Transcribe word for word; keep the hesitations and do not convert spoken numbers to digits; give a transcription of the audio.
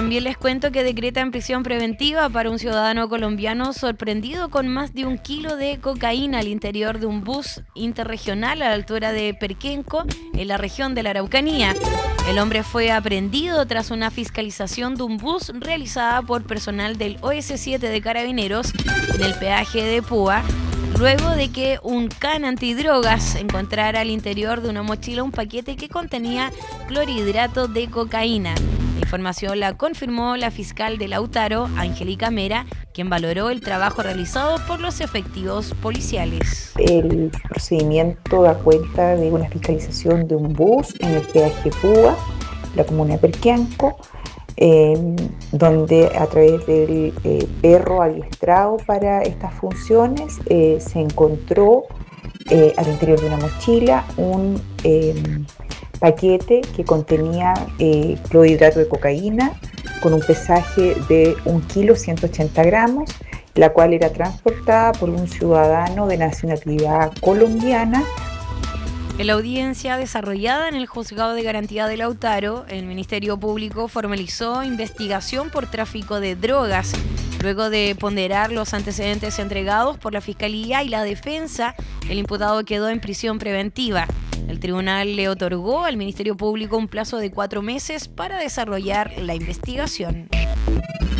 También les cuento que decretan prisión preventiva para un ciudadano colombiano sorprendido con más de un kilo de cocaína al interior de un bus interregional a la altura de Perquenco, en la región de la Araucanía. El hombre fue aprehendido tras una fiscalización de un bus realizada por personal del O S siete de Carabineros en el peaje de Púa, luego de que un can antidrogas encontrara al interior de una mochila un paquete que contenía clorhidrato de cocaína. La información la confirmó la fiscal de Lautaro, Angélica Mera, quien valoró el trabajo realizado por los efectivos policiales. El procedimiento da cuenta de una fiscalización de un bus en el peaje Púa, la comuna de Perquenco, eh, donde a través del eh, perro adiestrado para estas funciones eh, se encontró eh, al interior de una mochila un eh, paquete que contenía eh, clorhidrato de cocaína con un pesaje de un kilo ciento ochenta gramos, la cual era transportada por un ciudadano de nacionalidad colombiana. En la audiencia desarrollada en el Juzgado de Garantía de Lautaro, el Ministerio Público formalizó investigación por tráfico de drogas. Luego de ponderar los antecedentes entregados por la Fiscalía y la defensa, el imputado quedó en prisión preventiva. El tribunal le otorgó al Ministerio Público un plazo de cuatro meses para desarrollar la investigación.